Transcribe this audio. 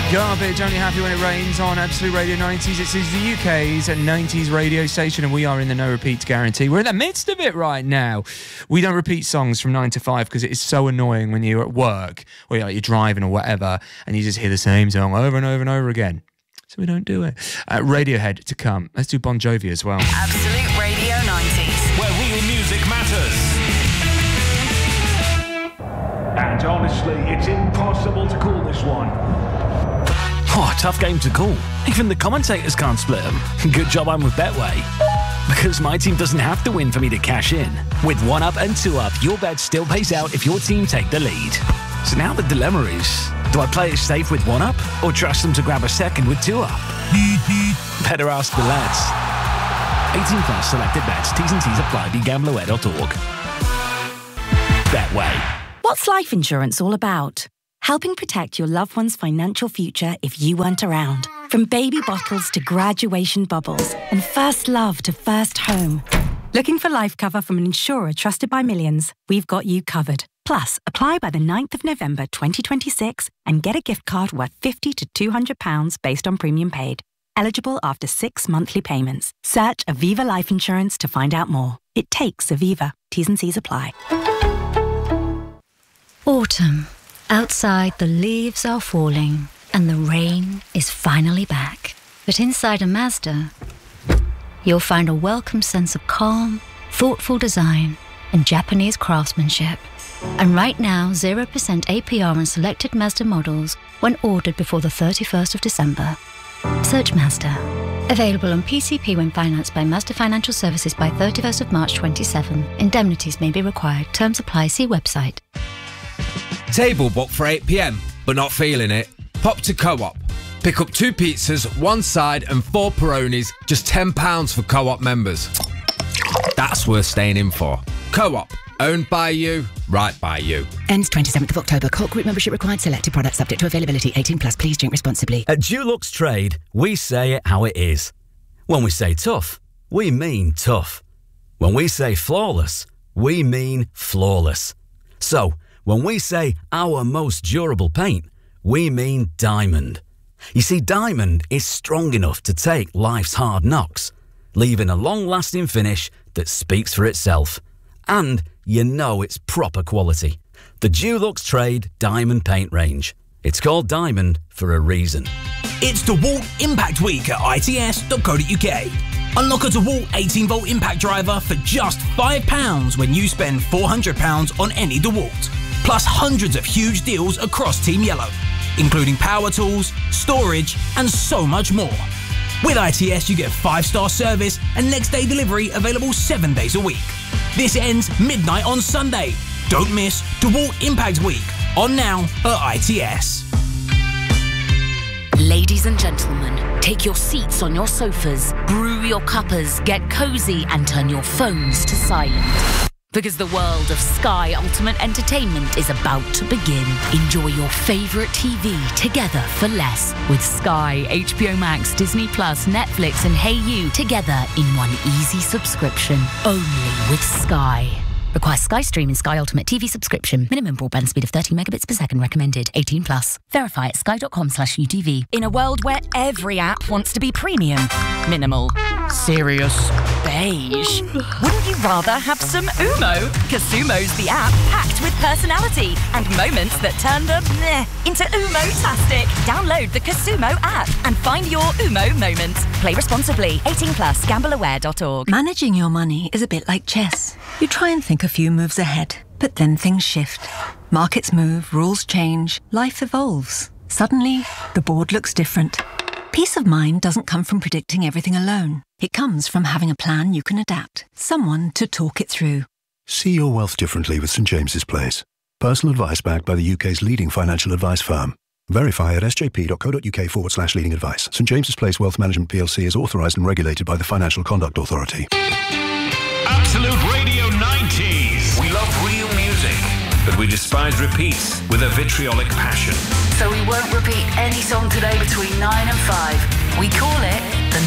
Garbage, Only Happy When It Rains on Absolute Radio 90s. This is the UK's 90s radio station, and we are in the no repeats guarantee. We're in the midst of it right now. We don't repeat songs from 9 to 5 because it is so annoying when you're at work or you're driving or whatever and you just hear the same song over and over and over again. So we don't do it. Radiohead to come. Let's do Bon Jovi as well. Absolute Radio 90s, where real music matters. And honestly, it's impossible to call this one. Oh, tough game to call. Even the commentators can't split them. Good job I'm with Betway. Because my team doesn't have to win for me to cash in. With 1UP and 2UP, your bet still pays out if your team take the lead. So now the dilemma is, do I play it safe with 1UP or trust them to grab a second with 2UP? Better ask the lads. 18 plus selected bets. T's and C's apply. BeGamblerAware.org. Betway. What's life insurance all about? Helping protect your loved one's financial future if you weren't around. From baby bottles to graduation bubbles and first love to first home. Looking for life cover from an insurer trusted by millions? We've got you covered. Plus, apply by the 9th of November 2026 and get a gift card worth £50 to £200 based on premium paid. Eligible after 6 monthly payments. Search Aviva Life Insurance to find out more. It takes Aviva. T's and C's apply. Autumn. Outside, the leaves are falling and the rain is finally back. But inside a Mazda, you'll find a welcome sense of calm, thoughtful design and Japanese craftsmanship. And right now, 0% APR on selected Mazda models when ordered before the 31st of December. Search Mazda. Available on PCP when financed by Mazda Financial Services by 31st of March 27. Indemnities may be required. Terms apply. See website. Table booked for 8 p.m, but not feeling it? Pop to Co-op. Pick up 2 pizzas, 1 side and 4 Peronis, just £10 for Co-op members. That's worth staying in for. Co-op. Owned by you, right by you. Ends 27th of October. Co-op group membership required. Selected products subject to availability. 18 plus. Please drink responsibly. At Dulux Trade, we say it how it is. When we say tough, we mean tough. When we say flawless, we mean flawless. So, when we say our most durable paint, we mean Diamond. You see, Diamond is strong enough to take life's hard knocks, leaving a long-lasting finish that speaks for itself. And you know it's proper quality. The Dulux Trade Diamond Paint Range. It's called Diamond for a reason. It's DeWalt Impact Week at its.co.uk. Unlock a DeWalt 18-volt impact driver for just £5 when you spend £400 on any DeWalt. Plus hundreds of huge deals across Team Yellow, including power tools, storage, and so much more. With ITS, you get 5-star service and next-day delivery available 7 days a week. This ends midnight on Sunday. Don't miss DeWalt Impact Week, on now at ITS. Ladies and gentlemen, take your seats on your sofas, brew your cuppers, get cozy and turn your phones to silent. Because the world of Sky Ultimate Entertainment is about to begin. Enjoy your favourite TV together for less. With Sky, HBO Max, Disney Plus, Netflix and HeyU together in one easy subscription. Only with Sky. Requires Sky Stream and Sky Ultimate TV subscription. Minimum broadband speed of 30 megabits per second recommended. 18 plus. Verify at sky.com/UTV. In a world where every app wants to be premium, minimal, serious, beige, wouldn't you rather have some Umo? Casumo's the app packed with personality and moments that turn the meh into Umo-tastic. Download the Casumo app and find your Umo moment. Play responsibly. 18 plus. GambleAware.org. Managing your money is a bit like chess. You try and think a few moves ahead, but then things shift. Markets move, rules change, life evolves. Suddenly, the board looks different. Peace of mind doesn't come from predicting everything alone. It comes from having a plan you can adapt, someone to talk it through. See your wealth differently with St James's Place. Personal advice backed by the UK's leading financial advice firm. Verify at sjp.co.uk/leading advice. St James's Place Wealth Management PLC is authorised and regulated by the Financial Conduct Authority. Absolute Radio 90s. We love real music, but we despise repeats with a vitriolic passion. So we won't repeat any song today between 9 and 5. We call it the